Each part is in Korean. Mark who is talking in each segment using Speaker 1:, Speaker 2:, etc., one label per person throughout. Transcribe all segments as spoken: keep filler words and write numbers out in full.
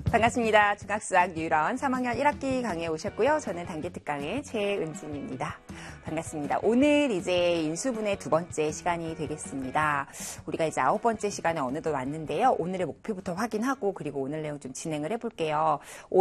Speaker 1: 반갑습니다. 중학수학 유런 삼 학년 일 학기 강의에 오셨고요. 저는 단기특강의 최은진입니다. 반갑습니다. 오늘 이제 인수분해 두 번째 시간이 되겠습니다. 우리가 이제 아홉 번째 시간에 어느덧 왔는데요. 오늘의 목표부터 확인하고 그리고 오늘 내용 좀 진행을 해볼게요.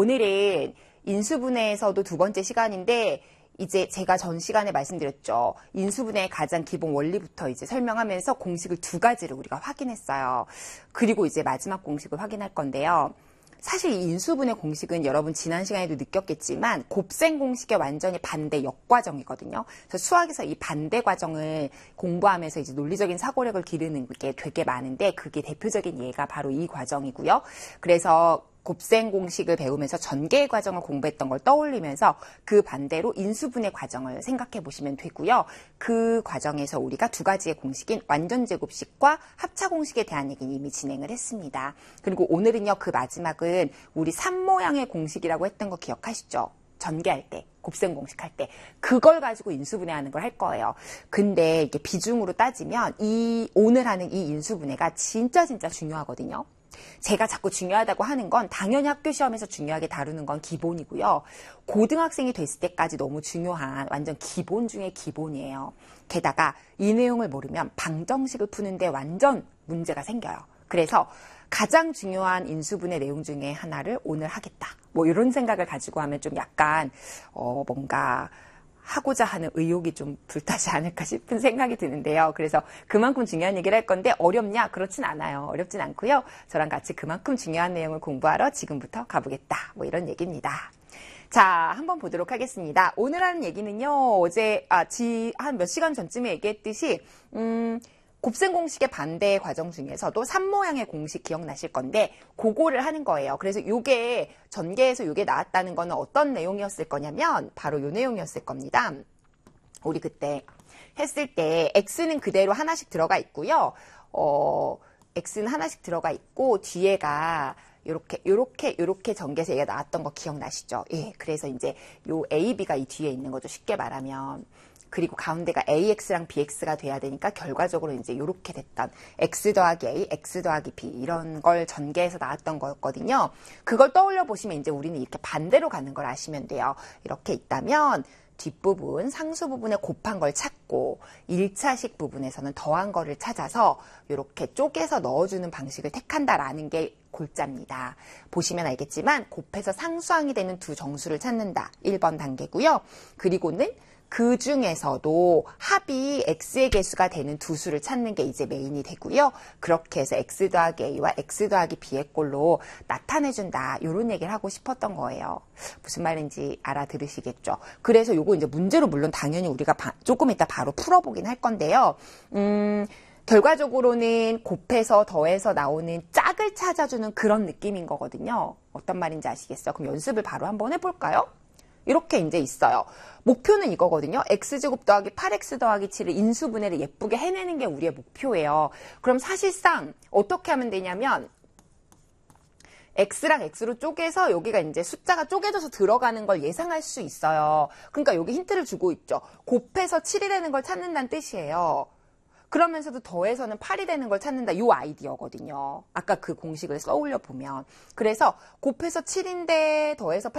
Speaker 1: 오늘은 인수분해에서도 두 번째 시간인데 이제 제가 전 시간에 말씀드렸죠. 인수분해의 가장 기본 원리부터 이제 설명하면서 공식을 두 가지를 우리가 확인했어요. 그리고 이제 마지막 공식을 확인할 건데요. 사실 이 인수분해 공식은 여러분 지난 시간에도 느꼈겠지만 곱셈 공식의 완전히 반대 역과정이거든요. 그래서 수학에서 이 반대 과정을 공부하면서 이제 논리적인 사고력을 기르는 게 되게 많은데 그게 대표적인 예가 바로 이 과정이고요. 그래서 곱셈 공식을 배우면서 전개의 과정을 공부했던 걸 떠올리면서 그 반대로 인수분해 과정을 생각해 보시면 되고요. 그 과정에서 우리가 두 가지의 공식인 완전제곱식과 합차 공식에 대한 얘기는 이미 진행을 했습니다. 그리고 오늘은요, 그 마지막은 우리 산 모양의 공식이라고 했던 거 기억하시죠? 전개할 때, 곱셈 공식 할 때 그걸 가지고 인수분해하는 걸 할 거예요. 근데 이게 비중으로 따지면 이 오늘 하는 이 인수분해가 진짜 진짜 중요하거든요. 제가 자꾸 중요하다고 하는 건 당연히 학교 시험에서 중요하게 다루는 건 기본이고요. 고등학생이 됐을 때까지 너무 중요한 완전 기본 중에 기본이에요. 게다가 이 내용을 모르면 방정식을 푸는데 완전 문제가 생겨요. 그래서 가장 중요한 인수분해 내용 중에 하나를 오늘 하겠다. 뭐 이런 생각을 가지고 하면 좀 약간 어 뭔가 하고자 하는 의욕이 좀 불타지 않을까 싶은 생각이 드는데요. 그래서 그만큼 중요한 얘기를 할 건데 어렵냐? 그렇진 않아요. 어렵진 않고요. 저랑 같이 그만큼 중요한 내용을 공부하러 지금부터 가보겠다. 뭐 이런 얘기입니다. 자, 한번 보도록 하겠습니다. 오늘 하는 얘기는요. 어제 아, 지 한 몇 시간 전쯤에 얘기했듯이 음 곱셈 공식의 반대 과정 중에서도 산 모양의 공식 기억나실 건데 그거를 하는 거예요. 그래서 요게 전개에서 요게 나왔다는 거는 어떤 내용이었을 거냐면 바로 요 내용이었을 겁니다. 우리 그때 했을 때 x는 그대로 하나씩 들어가 있고요. 어, x는 하나씩 들어가 있고 뒤에가 요렇게 요렇게 요렇게 전개해서 얘가 나왔던 거 기억나시죠? 예. 그래서 이제 요 a, b가 이 뒤에 있는 거죠. 쉽게 말하면. 그리고 가운데가 ax랑 bx가 돼야 되니까 결과적으로 이제 이렇게 됐던 x 더하기 a, x 더하기 b 이런 걸 전개해서 나왔던 거였거든요. 그걸 떠올려 보시면 이제 우리는 이렇게 반대로 가는 걸 아시면 돼요. 이렇게 있다면 뒷부분, 상수 부분에 곱한 걸 찾고 일 차식 부분에서는 더한 거를 찾아서 이렇게 쪼개서 넣어주는 방식을 택한다라는 게 골자입니다. 보시면 알겠지만 곱해서 상수항이 되는 두 정수를 찾는다. 일 번 단계고요. 그리고는 그 중에서도 합이 x의 개수가 되는 두 수를 찾는 게 이제 메인이 되고요. 그렇게 해서 x 더하기 a와 x 더하기 b의 꼴로 나타내준다. 이런 얘기를 하고 싶었던 거예요. 무슨 말인지 알아들으시겠죠? 그래서 요거 이제 문제로 물론 당연히 우리가 바, 조금 이따 바로 풀어보긴 할 건데요. 음, 결과적으로는 곱해서 더해서 나오는 짝을 찾아주는 그런 느낌인 거거든요. 어떤 말인지 아시겠어요? 그럼 연습을 바로 한번 해볼까요? 이렇게 이제 있어요. 목표는 이거거든요. x제곱 더하기 팔 엑스 더하기 칠을 인수분해를 예쁘게 해내는 게 우리의 목표예요. 그럼 사실상 어떻게 하면 되냐면 x랑 x로 쪼개서 여기가 이제 숫자가 쪼개져서 들어가는 걸 예상할 수 있어요. 그러니까 여기 힌트를 주고 있죠. 곱해서 칠이 되는 걸 찾는다는 뜻이에요. 그러면서도 더해서는 팔이 되는 걸 찾는다. 이 아이디어거든요. 아까 그 공식을 써올려 보면. 그래서 곱해서 칠인데 더해서